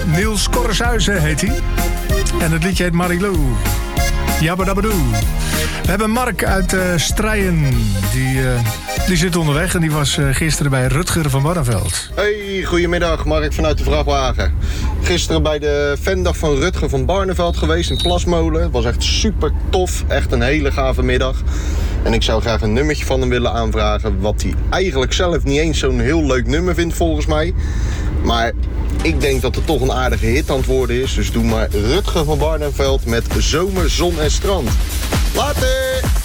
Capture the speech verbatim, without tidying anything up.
Niels Korreshuizen heet hij. En het liedje heet Marilou. Jabberdabadoe. We hebben Mark uit uh, Strijen. Die, uh, die zit onderweg en die was uh, gisteren bij Rutger van Barneveld. Hey, goedemiddag. Mark vanuit de vrachtwagen. Gisteren bij de fandag van Rutger van Barneveld geweest in Plasmolen. Het was echt super tof. Echt een hele gave middag. En ik zou graag een nummertje van hem willen aanvragen. Wat hij eigenlijk zelf niet eens zo'n heel leuk nummer vindt volgens mij. Maar ik denk dat het toch een aardige hit aan het worden is. Dus doe maar Rutger van Barneveld met Zomer, Zon en Strand. Later!